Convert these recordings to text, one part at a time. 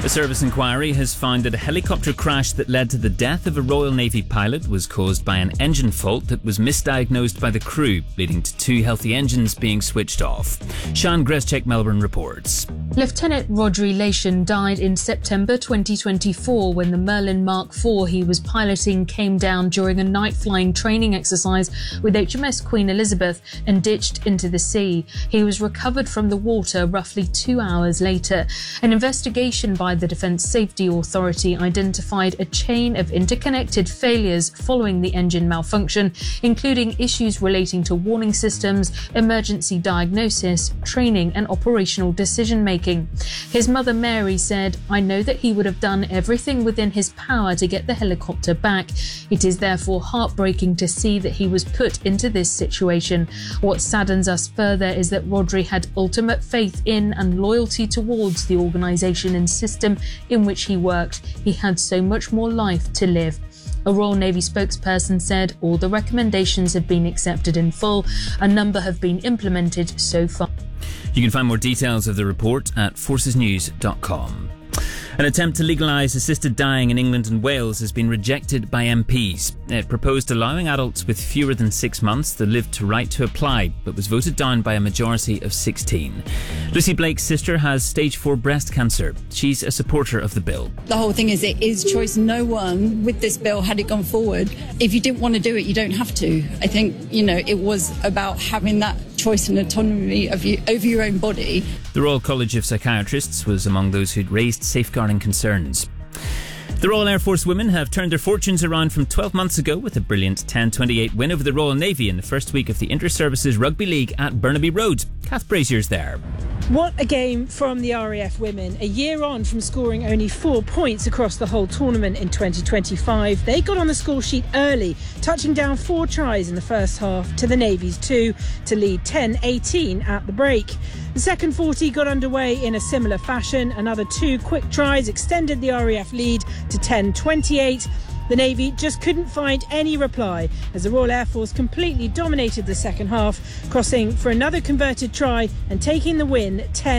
A service inquiry has found that a helicopter crash that led to the death of a Royal Navy pilot was caused by an engine fault that was misdiagnosed by the crew, leading to 2 healthy engines being switched off. Sian Greschek, Melbourne reports. Lieutenant Rhodri Lation died in September 2024 when the Merlin Mark IV he was piloting came down during a night flying training exercise with HMS Queen Elizabeth and ditched into the sea. He was recovered from the water roughly 2 hours later. An investigation by the Defence Safety Authority identified a chain of interconnected failures following the engine malfunction, including issues relating to warning systems, emergency diagnosis, training and operational decision-making. His mother Mary said, "I know that he would have done everything within his power to get the helicopter back. It is therefore heartbreaking to see that he was put into this situation. What saddens us further is that Rhodri had ultimate faith in and loyalty towards the organisation and system in which he worked. He had so much more life to live." A Royal Navy spokesperson said all the recommendations have been accepted in full. A number have been implemented so far. You can find more details of the report at forcesnews.com. An attempt to legalise assisted dying in England and Wales has been rejected by MPs. It proposed allowing adults with fewer than 6 months the live to right to apply, but was voted down by a majority of 16. Lucy Blake's sister has stage 4 breast cancer. She's a supporter of the bill. The whole thing is it is choice. No one with this bill, had it gone forward, if you didn't want to do it, you don't have to. I think, it was about having that choice and autonomy over your own body. The Royal College of Psychiatrists was among those who'd raised safeguarding concerns. The Royal Air Force women have turned their fortunes around from 12 months ago with a brilliant 10-28 win over the Royal Navy in the first week of the Inter-Services Rugby League at Burnaby Road. Kath Brazier's there. What a game from the RAF women. A year on from scoring only 4 points across the whole tournament in 2025, they got on the score sheet early, touching down 4 tries in the first half to the Navy's 2 to lead 10-18 at the break. The second 40 got underway in a similar fashion. Another 2 quick tries extended the RAF lead to 10-28. The Navy just couldn't find any reply as the Royal Air Force completely dominated the second half, crossing for another converted try and taking the win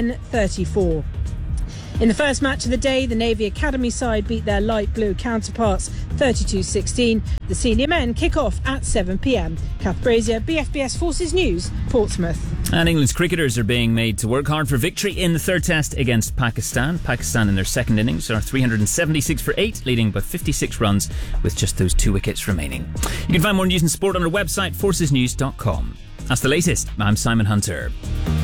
10-34. In the first match of the day, the Navy Academy side beat their light blue counterparts 32-16. The senior men kick off at 7 p.m. Kath Brazier, BFBS Forces News, Portsmouth. And England's cricketers are being made to work hard for victory in the third test against Pakistan. Pakistan in their second innings are 376 for 8, leading by 56 runs with just those 2 wickets remaining. You can find more news and sport on our website, forcesnews.com. That's the latest. I'm Simon Hunter.